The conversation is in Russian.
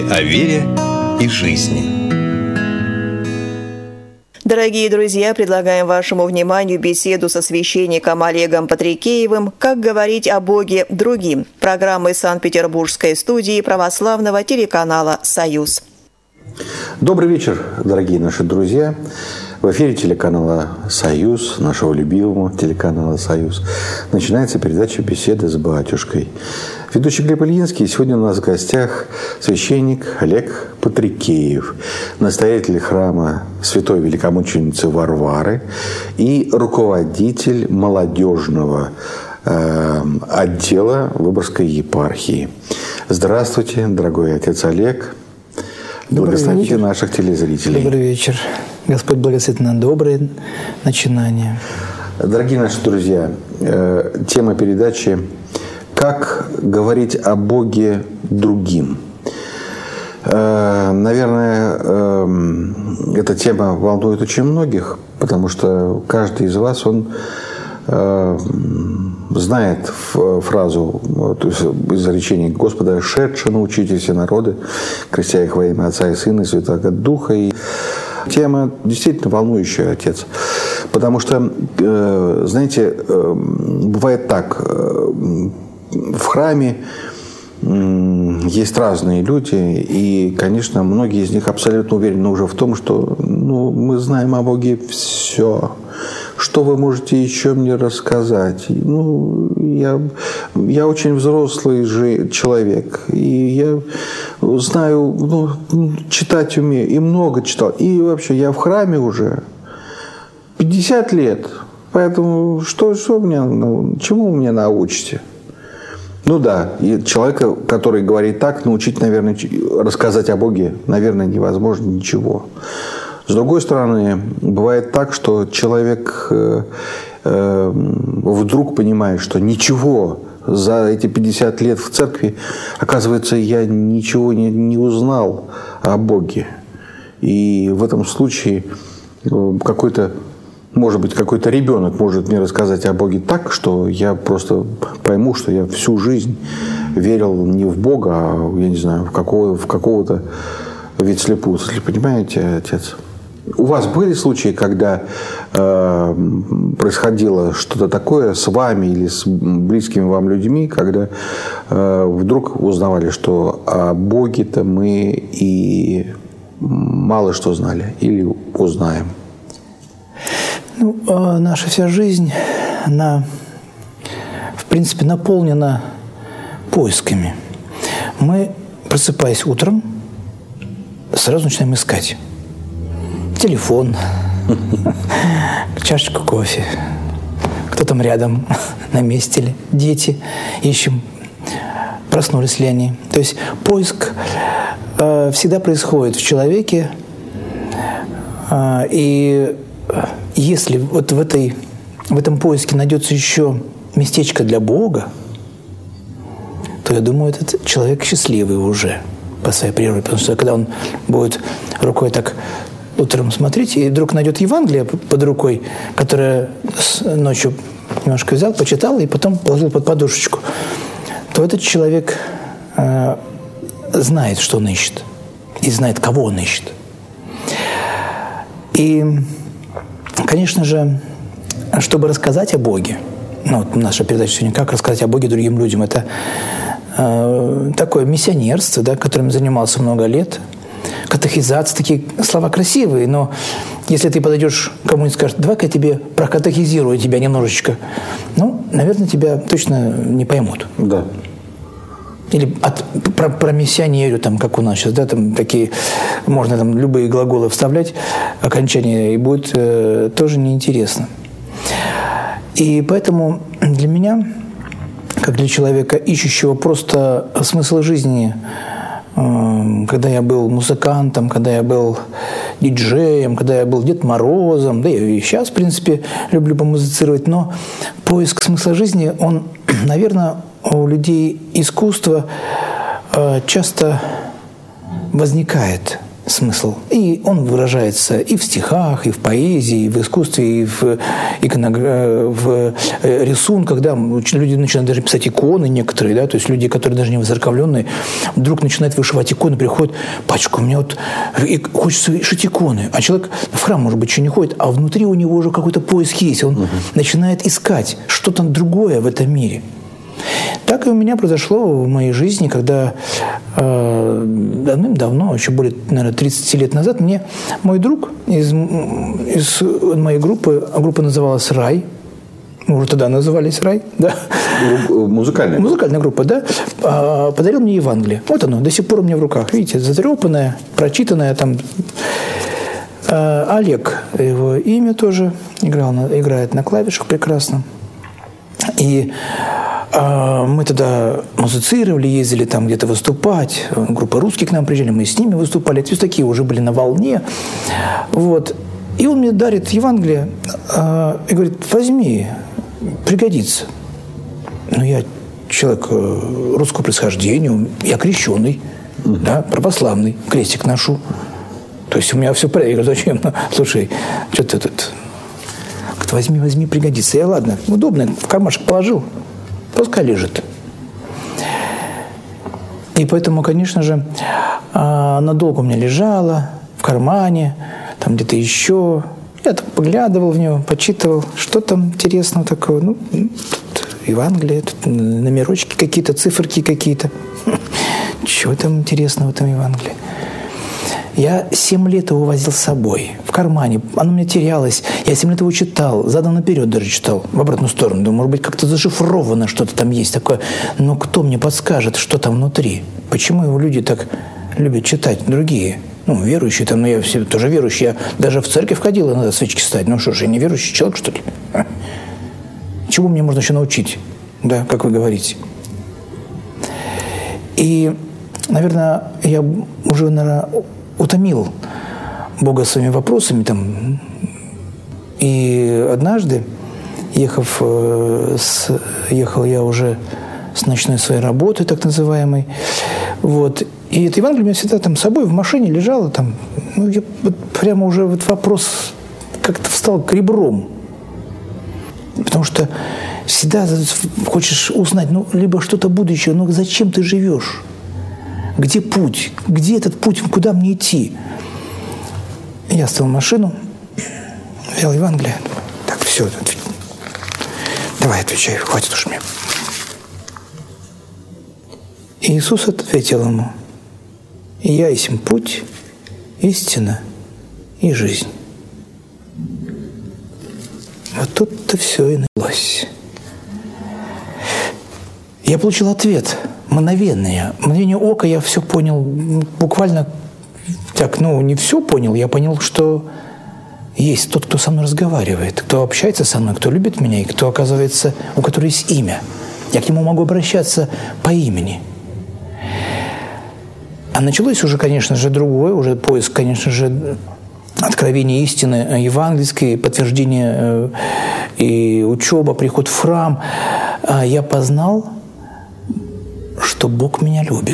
О вере и жизни. Дорогие друзья, предлагаем вашему вниманию беседу со священником Олегом Патрикеевым «Как говорить о Боге другим» программы Санкт-Петербургской студии православного телеканала «Союз». Добрый вечер, дорогие наши друзья. В эфире телеканала «Союз», нашего любимого телеканала «Союз», начинается передача «Беседы с батюшкой». Ведущий Глеб Ильинский. Сегодня у нас в гостях священник Олег Патрикеев, настоятель храма Святой Великомученицы Варвары и руководитель молодежного отдела Выборгской епархии. Здравствуйте, дорогой отец Олег. Благословите наших телезрителей. Добрый вечер. Господь благословит на добрые начинания. Дорогие наши друзья, тема передачи «Как говорить о Боге другим». Наверное, эта тема волнует очень многих, потому что каждый из вас, он знает фразу из изречения Господа: «Шедше научите все народы, крестя их во имя Отца и Сына и Святого Духа». И тема действительно волнующая, отец. Потому что, знаете, бывает так: в храме есть разные люди, и, конечно, многие из них абсолютно уверены уже в том, что мы знаем о Боге все. Что вы можете еще мне рассказать? Я очень взрослый же человек, и я знаю, читать умею, и много читал. И вообще, я в храме уже 50 лет, поэтому чему вы меня научите? И человека, который говорит так, научить, наверное, рассказать о Боге, наверное, невозможно ничего. С другой стороны, бывает так, что человек вдруг понимает, что ничего за эти 50 лет в церкви, оказывается, я ничего не узнал о Боге. И в этом случае может быть, какой-то ребенок может мне рассказать о Боге так, что я просто пойму, что я всю жизнь верил не в Бога, а, я не знаю, в какого-то вицлепуцля. Понимаете, отец? У вас были случаи, когда происходило что-то такое с вами или с близкими вам людьми, когда вдруг узнавали, что о Боге-то мы и мало что знали или узнаем? Наша вся жизнь, она, в принципе, наполнена поисками. Мы, просыпаясь утром, сразу начинаем искать телефон, чашечку кофе, кто там рядом, на месте ли, дети, ищем, проснулись ли они. То есть поиск всегда происходит в человеке, и если вот в этом поиске найдется еще местечко для Бога, то, я думаю, этот человек счастливый уже по своей природе. Потому что когда он будет рукой так утром смотреть, и вдруг найдет Евангелие под рукой, которое ночью немножко взял, почитал, и потом положил под подушечку, то этот человек знает, что он ищет, и знает, кого он ищет. И, конечно же, чтобы рассказать о Боге, наша передача сегодня «Как рассказать о Боге другим людям», это такое миссионерство, которым я занимался много лет, катехизация, такие слова красивые, но если ты подойдешь к кому-нибудь и скажешь: давай-ка я тебе прокатехизирую тебя немножечко, наверное, тебя точно не поймут. Да. Или про миссионерию, как у нас сейчас, такие, можно любые глаголы вставлять, окончания, и будет тоже неинтересно. И поэтому для меня, как для человека, ищущего просто смысл жизни, когда я был музыкантом, когда я был диджеем, когда я был Дед Морозом, да и сейчас, в принципе, люблю помузицировать, но поиск смысла жизни, он, наверное, у людей искусства часто возникает смысл. И он выражается и в стихах, и в поэзии, и в искусстве, и в рисунках. Да. Люди начинают даже писать иконы некоторые, да, то есть люди, которые даже не воцерковленные, вдруг начинают вышивать иконы, приходят: «Пачка, у меня вот хочется вышить иконы». А человек в храм, может быть, еще не ходит, а внутри у него уже какой-то поиск есть. Он начинает искать что-то другое в этом мире. Так и у меня произошло в моей жизни, когда давным-давно, еще более, наверное, 30 лет назад, мне мой друг из моей группы, группа называлась «Рай», мы уже тогда назывались «Рай», да? Музыкальная группа, да, подарил мне Евангелие. Вот оно, до сих пор у меня в руках, видите, затрепанное, прочитанное там. Олег, его имя тоже, играет на клавишах прекрасно. И мы тогда музицировали, ездили там где-то выступать. Группа русских к нам приезжали, мы с ними выступали. То есть такие уже были на волне. Вот. И он мне дарит Евангелие и говорит: возьми, пригодится. Ну, я человек русского происхождения, я крещеный, да, православный, крестик ношу. То есть у меня все в порядке. Я говорю: зачем? Слушай, что ты тут? Говорит: возьми, пригодится. Я: ладно, удобно, в кармашек положил. Пускай лежит. И поэтому, конечно же, надолго у меня лежала в кармане, там где-то еще. Я так поглядывал в него, почитывал, что там интересного такого. Ну, тут Евангелие, тут номерочки какие-то, циферки какие-то. Чего там интересного в этом Евангелии? Я 7 лет его возил с собой в кармане. Оно у меня терялось. Я 7 лет его читал. Задом наперед даже читал. В обратную сторону. Думаю, может быть, как-то зашифровано что-то там есть такое. Но кто мне подскажет, что там внутри? Почему его люди так любят читать? Другие. Ну, верующие там. Ну, я все тоже верующий. Я даже в церковь ходил, иногда свечки ставить. Ну, что ж, я не верующий человек, что ли? Чему мне можно еще научить? Да, как вы говорите. И, наверное, я уже, утомил Бога своими вопросами там. И однажды, ехал я уже с ночной своей работы, так называемой, вот, и это Евангелие у меня всегда там с собой в машине лежало там, ну, я вот прямо уже вот вопрос как-то встал к ребром, потому что всегда хочешь узнать, ну, либо что-то будущее, ну, зачем ты живешь? Где путь? Где этот путь? Куда мне идти? Я оставил машину, взял Евангелие. Так, все. Давай, отвечай, хватит уж мне. И Иисус ответил ему: «Я есть путь, истина и жизнь». Вот тут-то все и началось. Я получил ответ. Мгновение ока, я все понял, буквально так, ну, не все понял, я понял, что есть тот, кто со мной разговаривает, кто общается со мной, кто любит меня, и кто, оказывается, у которого есть имя. Я к нему могу обращаться по имени. А началось уже, конечно же, другое, уже поиск, конечно же, откровения истины евангельской, подтверждение и учеба, приход в храм. Я познал, что Бог меня любит.